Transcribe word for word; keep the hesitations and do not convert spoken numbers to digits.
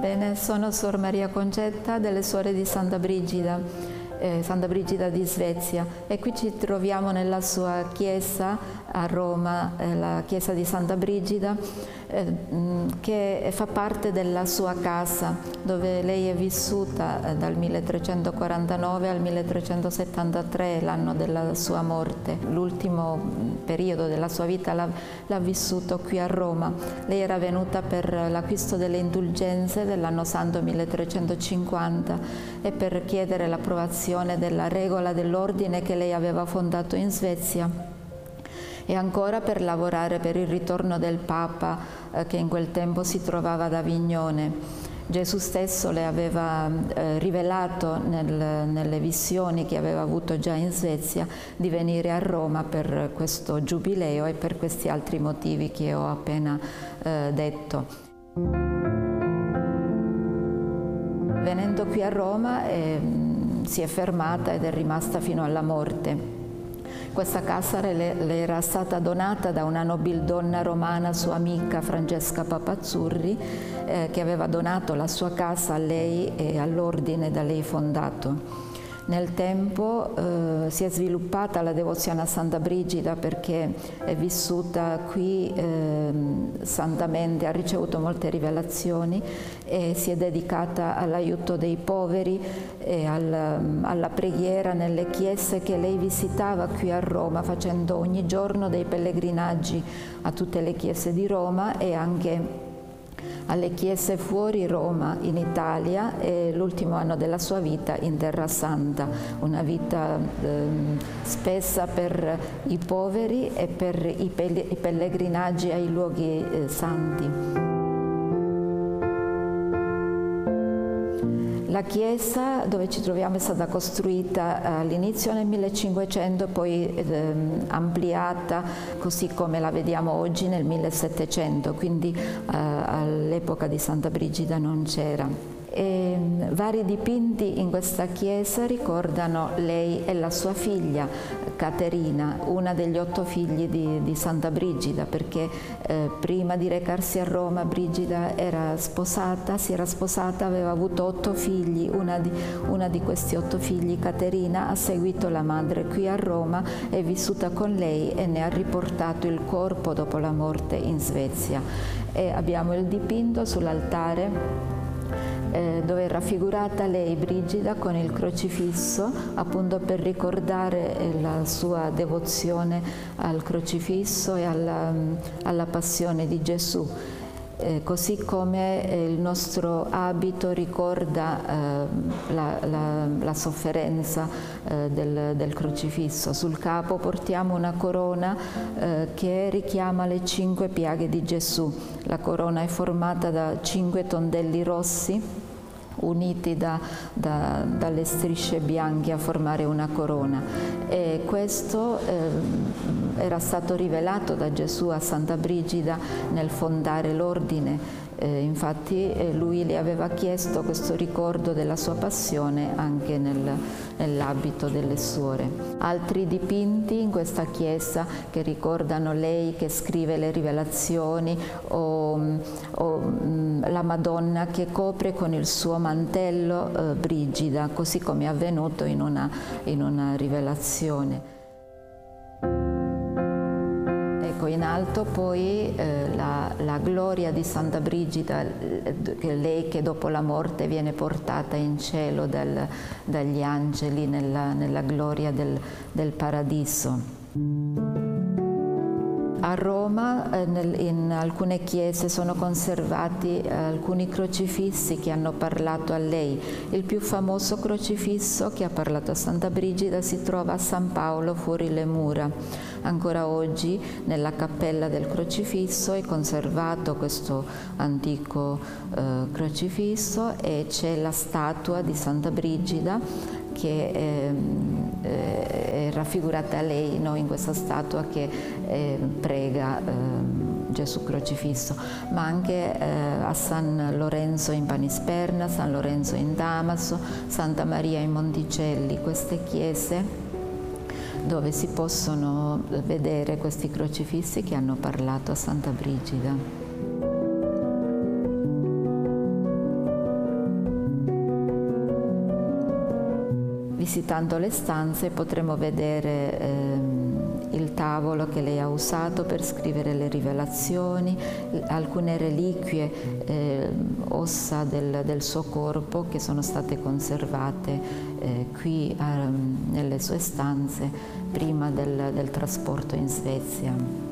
Bene, sono Sor Maria Concetta delle Suore di Santa Brigida, eh, Santa Brigida di Svezia, e qui ci troviamo nella sua chiesa a Roma, eh, la chiesa di Santa Brigida, eh, che fa parte della sua casa, dove lei è vissuta eh, dal milletrecentoquarantanove al milletrecentosettantatré, l'anno della sua morte. L'ultimo periodo della sua vita l'ha vissuto qui a Roma. Lei era venuta per l'acquisto delle indulgenze dell'anno santo milletrecentocinquanta e per chiedere l'approvazione della regola dell'ordine che lei aveva fondato in Svezia, e ancora per lavorare per il ritorno del Papa eh, che in quel tempo si trovava ad Avignone. Gesù stesso le aveva eh, rivelato nel, nelle visioni che aveva avuto già in Svezia di venire a Roma per questo giubileo e per questi altri motivi che ho appena eh, detto. Venendo qui a Roma eh, si è fermata ed è rimasta fino alla morte. Questa casa le, le era stata donata da una nobildonna romana, sua amica Francesca Papazzurri, eh, che aveva donato la sua casa a lei e all'ordine da lei fondato. Nel tempo eh, si è sviluppata la devozione a Santa Brigida perché è vissuta qui eh, santamente, ha ricevuto molte rivelazioni e si è dedicata all'aiuto dei poveri e alla, alla preghiera nelle chiese che lei visitava qui a Roma, facendo ogni giorno dei pellegrinaggi a tutte le chiese di Roma e anche alle chiese fuori Roma in Italia, e l'ultimo anno della sua vita in Terra Santa, una vita eh, spessa per i poveri e per i, pe- i pellegrinaggi ai luoghi eh, santi. La chiesa dove ci troviamo è stata costruita all'inizio nel millecinquecento, poi eh, ampliata così come la vediamo oggi nel millesettecento, quindi eh, all'epoca di Santa Brigida non c'era. E vari dipinti in questa chiesa ricordano lei e la sua figlia Caterina, una degli otto figli di, di Santa Brigida, perché eh, prima di recarsi a Roma Brigida era sposata, si era sposata, aveva avuto otto figli. Una di, una di questi otto figli, Caterina, ha seguito la madre qui a Roma, è vissuta con lei e ne ha riportato il corpo dopo la morte in Svezia. E abbiamo il dipinto sull'altare Eh, dove è raffigurata lei, Brigida, con il crocifisso, appunto per ricordare eh, la sua devozione al crocifisso e alla, alla passione di Gesù. Eh, così come eh, il nostro abito ricorda eh, la, la, la sofferenza eh, del, del crocifisso. Sul capo portiamo una corona eh, che richiama le cinque piaghe di Gesù. La corona è formata da cinque tondelli rossi uniti da, da, dalle strisce bianche a formare una corona, e questo eh, era stato rivelato da Gesù a Santa Brigida nel fondare l'ordine. Eh, infatti eh, lui le aveva chiesto questo ricordo della sua passione anche nel, nell'abito delle suore. Altri dipinti in questa chiesa che ricordano lei che scrive le rivelazioni, o, o mh, la Madonna che copre con il suo mantello eh, Brigida, così come è avvenuto in una, in una rivelazione. In alto poi eh, la, la gloria di Santa Brigida, eh, lei che dopo la morte viene portata in cielo dal, dagli angeli nella, nella gloria del, del paradiso. A Roma eh, nel, in alcune chiese sono conservati eh, alcuni crocifissi che hanno parlato a lei. Il più famoso crocifisso che ha parlato a Santa Brigida si trova a San Paolo fuori le mura. Ancora oggi nella cappella del crocifisso è conservato questo antico eh, crocifisso, e c'è la statua di Santa Brigida che eh, eh, è raffigurata a lei, no, in questa statua che eh, prega eh, Gesù crocifisso, ma anche eh, a San Lorenzo in Panisperna, San Lorenzo in Damaso, Santa Maria in Monticelli, queste chiese dove si possono vedere questi crocifissi che hanno parlato a Santa Brigida. Visitando le stanze potremo vedere ehm, il tavolo che lei ha usato per scrivere le rivelazioni, alcune reliquie, eh, ossa del, del suo corpo che sono state conservate eh, qui eh, nelle sue stanze prima del, del trasporto in Svezia.